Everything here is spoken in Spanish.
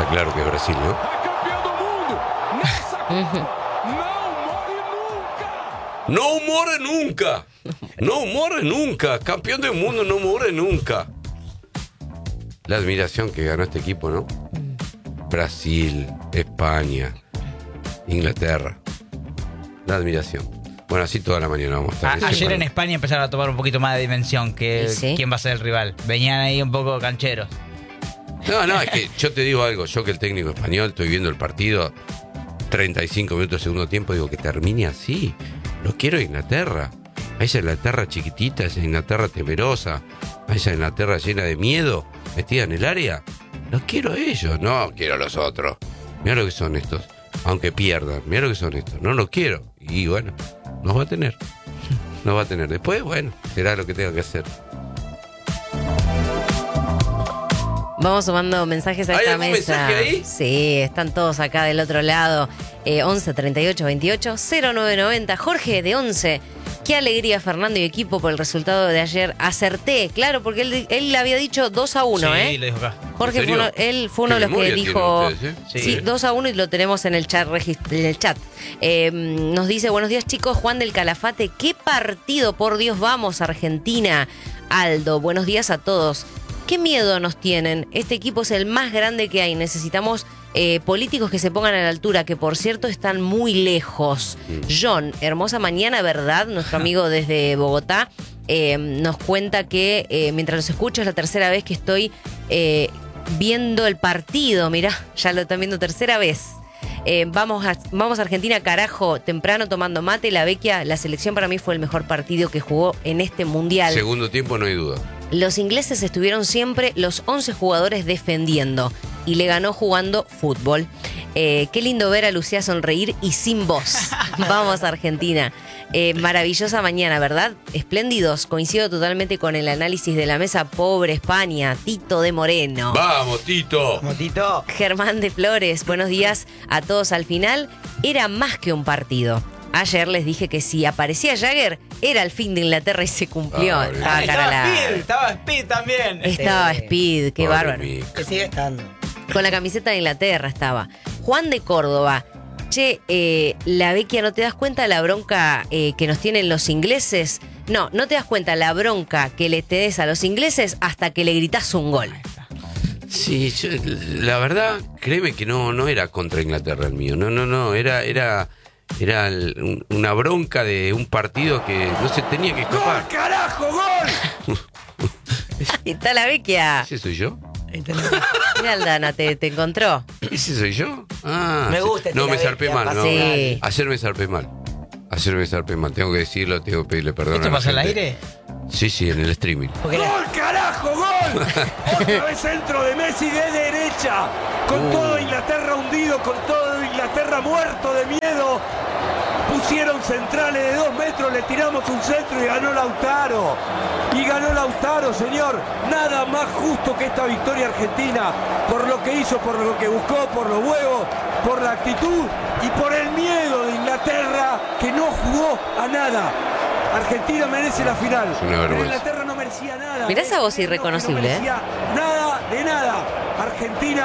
Está claro que es Brasil, ¿no? No muere nunca. No muere nunca. Campeón del mundo no muere nunca. La admiración que ganó este equipo, ¿no? Brasil, España, Inglaterra. La admiración. Bueno, así toda la mañana vamos a estar. Ayer en España empezaron a tomar un poquito más de dimensión que ¿sí? Quién va a ser el rival. Venían ahí un poco cancheros. No, es que yo te digo algo. Yo que el técnico español, estoy viendo el partido, 35 minutos de segundo tiempo, digo que termine así. No quiero Inglaterra. A esa Inglaterra chiquitita, esa Inglaterra temerosa, a esa Inglaterra llena de miedo, metida en el área. No quiero ellos, no quiero a los otros. Mira lo que son estos. Aunque pierdan, mira lo que son estos. No los quiero. Y bueno, nos va a tener. Nos va a tener. Después, bueno, será lo que tenga que hacer. Vamos sumando mensajes a esta mesa. ¿Mensaje ahí? Sí, están todos acá del otro lado. 11 38 28 0990. Jorge de 11. Qué alegría, Fernando y equipo, por el resultado de ayer. Acerté, claro, porque él había dicho 2-1, Sí, lo dijo acá. Jorge fue uno de los que dijo ustedes, sí, 2-1 y lo tenemos en el chat. Nos dice, buenos días chicos, Juan del Calafate. Qué partido, por Dios, vamos Argentina. Aldo, buenos días a todos. ¿Qué miedo nos tienen? Este equipo es el más grande que hay. Necesitamos políticos que se pongan a la altura, que por cierto están muy lejos. John, hermosa mañana, ¿verdad? Nuestro amigo desde Bogotá nos cuenta que mientras los escucho es la tercera vez que estoy viendo el partido. Mirá, ya lo están viendo tercera vez. Vamos a Argentina, carajo, temprano tomando mate. La Vecchia, la selección para mí fue el mejor partido que jugó en este mundial. Segundo tiempo no hay duda. Los ingleses estuvieron siempre los 11 jugadores defendiendo y le ganó jugando fútbol. Qué lindo ver a Lucía sonreír y sin voz. Vamos a Argentina. Maravillosa mañana, ¿verdad? Espléndidos. Coincido totalmente con el análisis de la mesa. Pobre España. Tito de Moreno. ¡Vamos, Tito! Vamos, Tito. Germán de Flores. Buenos días a todos. Al final era más que un partido. Ayer les dije que si aparecía Jagger, era el fin de Inglaterra y se cumplió. Estaba Speed también. Estaba Speed, qué bárbaro. Que sigue estando. Con la camiseta de Inglaterra estaba. Juan de Córdoba. Che, la Vecchia, ¿no te das cuenta de la bronca que nos tienen los ingleses? No te das cuenta la bronca que le te des a los ingleses hasta que le gritás un gol. Sí, la verdad, créeme que no era contra Inglaterra el mío. No, era una bronca de un partido que no se tenía que escapar. ¡Gol, carajo, gol! Está la Vecchia. ¿Ese soy yo? Mira, Aldana, te encontró. ¿Ese soy yo? Ah, me gusta. No, me zarpé mal. No. Sí. Ayer me zarpé mal. Tengo que decirlo, tengo que pedirle perdón. ¿Esto pasa al aire? Sí, en el streaming. ¡Gol, carajo, gol! Otra vez centro de Messi de derecha. Con todo Inglaterra hundido, con todo Inglaterra muerto de miedo. Pusieron centrales de 2 metros, le tiramos un centro y ganó Lautaro. Señor. Nada más justo que esta victoria argentina. Por lo que hizo, por lo que buscó, por los huevos, por la actitud y por el miedo de Inglaterra, que no jugó a nada. Argentina merece la final. Es una vergüenza. Pero Inglaterra no merecía nada. Mirá esa voz irreconocible, no merecía nada de nada. Argentina